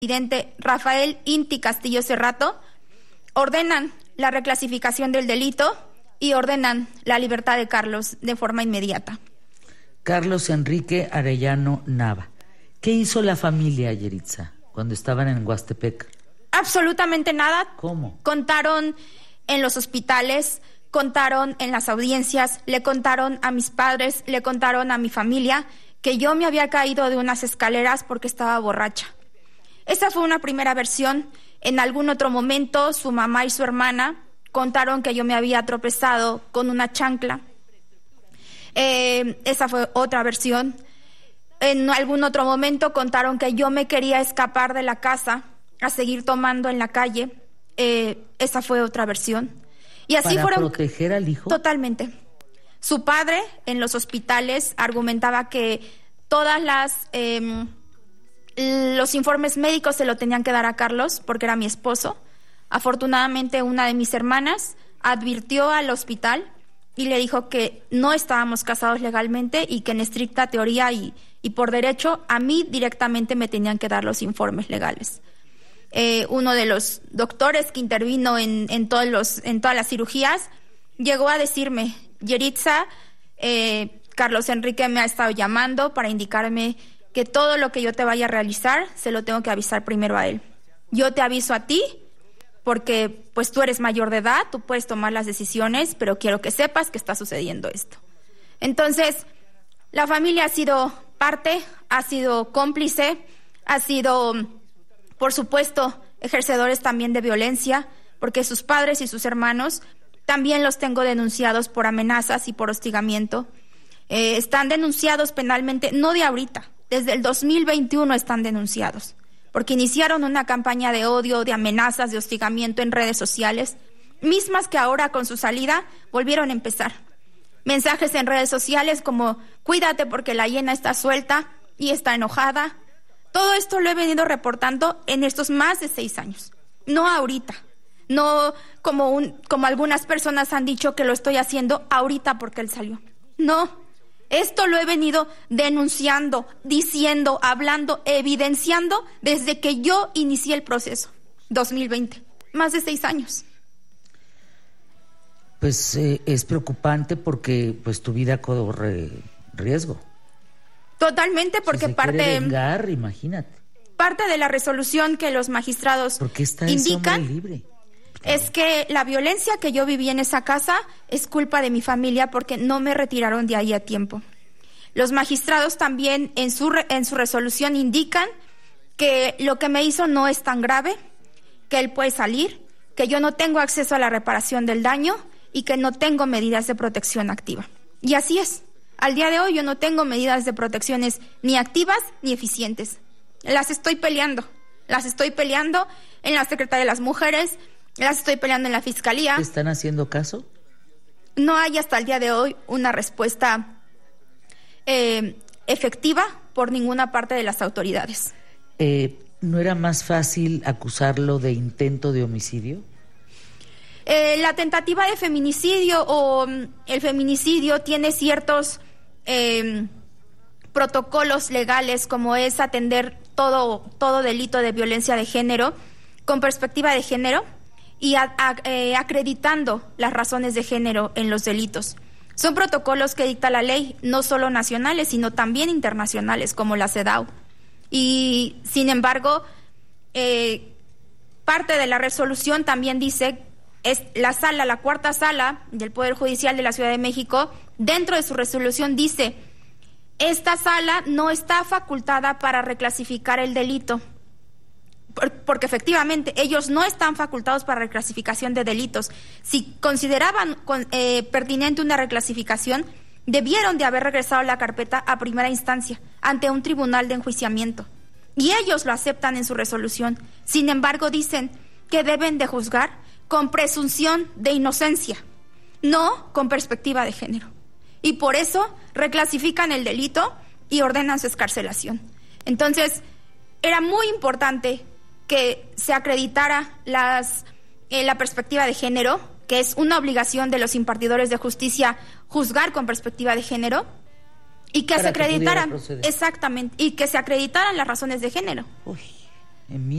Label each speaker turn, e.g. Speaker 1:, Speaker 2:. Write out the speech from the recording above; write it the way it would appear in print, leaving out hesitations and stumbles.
Speaker 1: presidente Rafael Inti Castillo Cerrato ordenan la reclasificación del delito y ordenan la libertad de Carlos de forma inmediata.
Speaker 2: Carlos Enrique Arellano Nava. ¿Qué hizo la familia, Yeritza, cuando estaban en Huastepec?
Speaker 1: Absolutamente nada.
Speaker 2: ¿Cómo?
Speaker 1: Contaron en los hospitales, contaron en las audiencias, le contaron a mis padres, le contaron a mi familia que yo me había caído de unas escaleras porque estaba borracha. Esa fue una primera versión. En algún otro momento, su mamá y su hermana contaron que yo me había tropezado con una chancla. Esa fue otra versión. En algún otro momento contaron que yo me quería escapar de la casa a seguir tomando en la calle. Esa fue otra versión. Y así
Speaker 2: ¿Para
Speaker 1: fueron
Speaker 2: proteger al hijo?
Speaker 1: Totalmente. Su padre en los hospitales argumentaba que todas los informes médicos se lo tenían que dar a Carlos porque era mi esposo. Afortunadamente, una de mis hermanas advirtió al hospital y le dijo que no estábamos casados legalmente y que en estricta teoría y por derecho a mí directamente me tenían que dar los informes legales. Uno de los doctores que intervino en todas las cirugías llegó a decirme: Yeritza, Carlos Enrique me ha estado llamando para indicarme que todo lo que yo te vaya a realizar se lo tengo que avisar primero a él. Yo te aviso a ti porque pues tú eres mayor de edad, tú puedes tomar las decisiones, pero quiero que sepas que está sucediendo esto. Entonces, la familia ha sido parte, ha sido cómplice, ha sido, por supuesto, ejercedores también de violencia, porque sus padres y sus hermanos también los tengo denunciados por amenazas y por hostigamiento. Están denunciados penalmente, no de ahorita, desde el 2021 están denunciados, porque iniciaron una campaña de odio, de amenazas, de hostigamiento en redes sociales, mismas que ahora con su salida volvieron a empezar. Mensajes en redes sociales como: cuídate porque la hiena está suelta y está enojada. Todo esto lo he venido reportando en estos más de 6 años, no ahorita, no como algunas personas han dicho que lo estoy haciendo ahorita porque él salió. No. Esto lo he venido denunciando, diciendo, hablando, evidenciando desde que yo inicié el proceso, 2020, más de 6 años.
Speaker 2: Pues es preocupante porque pues tu vida corre riesgo.
Speaker 1: Totalmente, porque
Speaker 2: si se quiere vengar, imagínate.
Speaker 1: Parte de la resolución que los magistrados
Speaker 2: ¿Por qué está
Speaker 1: indican
Speaker 2: ese hombre libre?
Speaker 1: Es que la violencia que yo viví en esa casa es culpa de mi familia porque no me retiraron de ahí a tiempo. Los magistrados también en su resolución indican que lo que me hizo no es tan grave, que él puede salir, que yo no tengo acceso a la reparación del daño y que no tengo medidas de protección activa. Y así es. Al día de hoy yo no tengo medidas de protecciones ni activas ni eficientes. Las estoy peleando en la Secretaría de las Mujeres, las estoy peleando en la Fiscalía.
Speaker 2: ¿Te están haciendo caso?
Speaker 1: No hay hasta el día de hoy una respuesta efectiva por ninguna parte de las autoridades.
Speaker 2: ¿No era más fácil acusarlo de intento de homicidio?
Speaker 1: La tentativa de feminicidio o el feminicidio tiene ciertos protocolos legales, como es atender todo delito de violencia de género con perspectiva de género y acreditando las razones de género en los delitos. Son protocolos que dicta la ley, no solo nacionales, sino también internacionales, como la CEDAW. Y, sin embargo, parte de la resolución también dice, es la cuarta sala del Poder Judicial de la Ciudad de México, dentro de su resolución dice: esta sala no está facultada para reclasificar el delito, porque efectivamente ellos no están facultados para reclasificación de delitos. Si consideraban pertinente una reclasificación, debieron de haber regresado la carpeta a primera instancia ante un tribunal de enjuiciamiento. Y ellos lo aceptan en su resolución. Sin embargo, dicen que deben de juzgar con presunción de inocencia, no con perspectiva de género. Y por eso reclasifican el delito y ordenan su excarcelación. Entonces, era muy importante que se acreditara la perspectiva de género, que es una obligación de los impartidores de justicia juzgar con perspectiva de género, y que se acreditaran, exactamente, y que se acreditaran las razones de género.
Speaker 2: Uy,